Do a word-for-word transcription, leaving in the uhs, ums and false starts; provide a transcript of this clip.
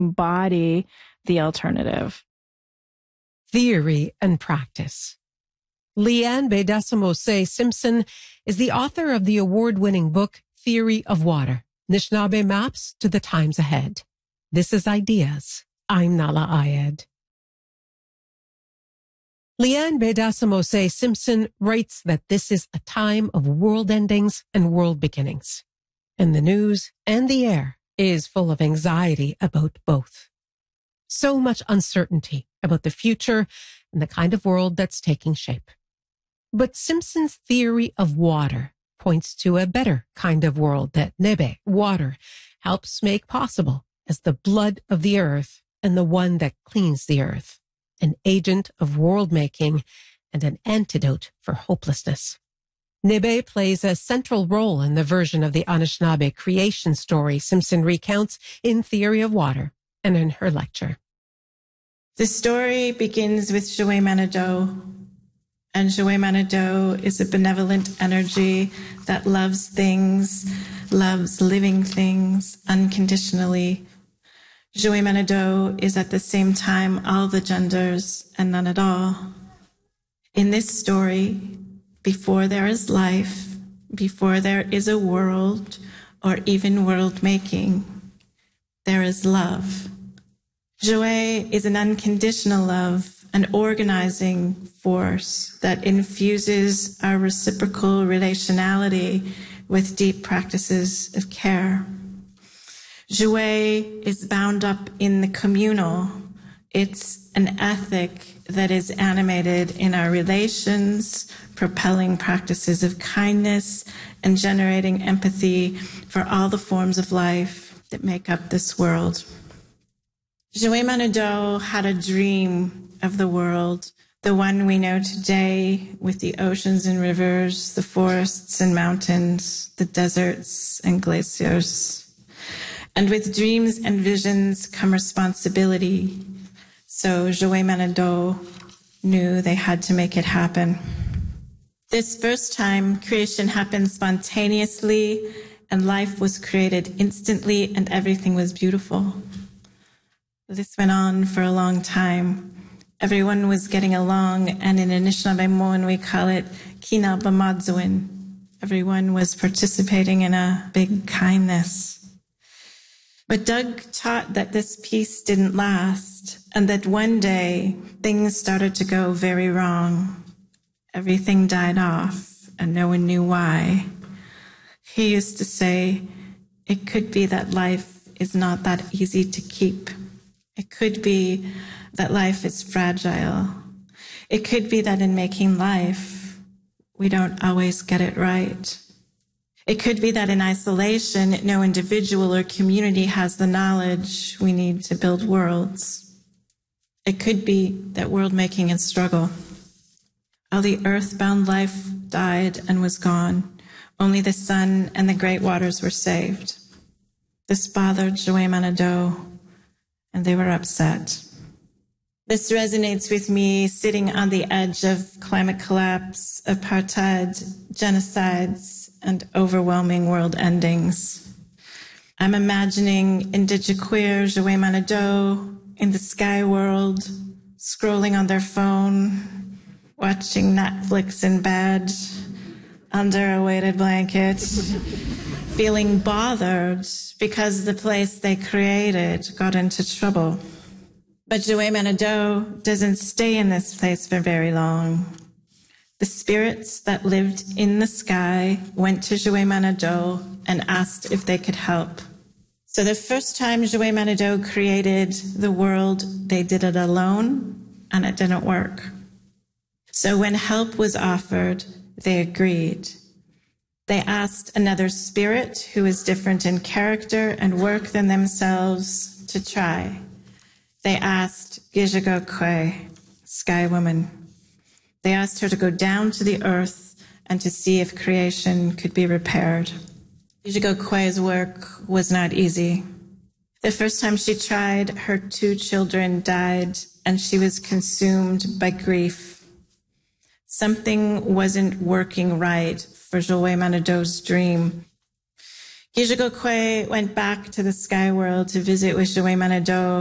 embody the alternative. Theory and practice. Leanne Bedassimosay Simpson is the author of the award-winning book, Theory of Water, Anishinaabe Maps to the Times Ahead. This is Ideas. I'm Nahlah Ayed. Leanne Bedassimosay Simpson writes that this is a time of world endings and world beginnings. And the news and the air is full of anxiety about both. So much uncertainty about the future and the kind of world that's taking shape. But Simpson's theory of water points to a better kind of world that Nebe, water, helps make possible as the blood of the earth and the one that cleans the earth, an agent of world making and an antidote for hopelessness. Nebe plays a central role in the version of the Anishinaabe creation story Simpson recounts in Theory of Water and in her lecture. The story begins with Xiuhwemanodo, and Xiuhwemanodo is a benevolent energy that loves things, loves living things unconditionally. Xiuhwemanodo is at the same time all the genders and none at all. In this story, before there is life, before there is a world or even world making, there is love. Xiuhwe is an unconditional love, an organizing force that infuses our reciprocal relationality with deep practices of care. Xiuhwe is bound up in the communal. It's an ethic that is animated in our relations, propelling practices of kindness and generating empathy for all the forms of life that make up this world. Xiuhwemanodo had a dream of the world, the one we know today, with the oceans and rivers, the forests and mountains, the deserts and glaciers. And with dreams and visions come responsibility. So Xiuhwemanodo knew they had to make it happen. This first time, creation happened spontaneously, and life was created instantly, and everything was beautiful. This went on for a long time. Everyone was getting along, and in Anishinaabe we call it Kina Bamadzuin. Everyone was participating in a big kindness. But Doug taught that this peace didn't last, and that one day things started to go very wrong. Everything died off, and no one knew why. He used to say, it could be that life is not that easy to keep. It could be that life is fragile. It could be that in making life, we don't always get it right. It could be that in isolation, no individual or community has the knowledge we need to build worlds. It could be that world making is struggle. All the earthbound life died and was gone. Only the sun and the great waters were saved. This bothered Xiuhwemanodo, and they were upset. This resonates with me sitting on the edge of climate collapse, apartheid, genocides, and overwhelming world endings. I'm imagining Indigiqueer Xiuhwemanodo in the sky world, scrolling on their phone, watching Netflix in bed, under a weighted blanket, feeling bothered because the place they created got into trouble. But Xiuhwemanodo doesn't stay in this place for very long. The spirits that lived in the sky went to Xiuhwemanodo and asked if they could help. So the first time Xiuhwemanodo created the world, they did it alone, and it didn't work. So when help was offered, they agreed. They asked another spirit who is different in character and work than themselves to try. They asked Gijigo-Kwe, Sky Woman. They asked her to go down to the earth and to see if creation could be repaired. Gijigo-Kwe's work was not easy. The first time she tried, her two children died, and she was consumed by grief. Something wasn't working right for Xiuhwemanodo's dream. Gijagokwe went back to the sky world to visit with Joey Manado